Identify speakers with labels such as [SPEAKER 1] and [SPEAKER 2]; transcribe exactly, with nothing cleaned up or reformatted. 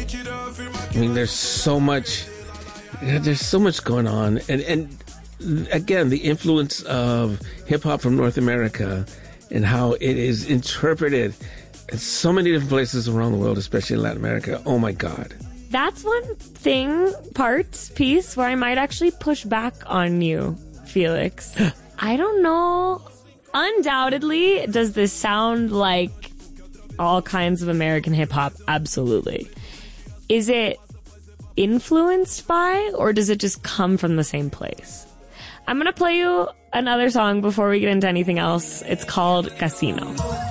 [SPEAKER 1] I mean, there's so much, there's so much going on. And, and again, the influence of hip hop from North America and how it is interpreted in so many different places around the world, especially in Latin America. Oh my God.
[SPEAKER 2] That's one thing, part, piece, where I might actually push back on you, Felix. I don't know. Undoubtedly, does this sound like all kinds of American hip-hop? Absolutely. Is it influenced by, or does it just come from the same place? I'm going to play you another song before we get into anything else. It's called Casino.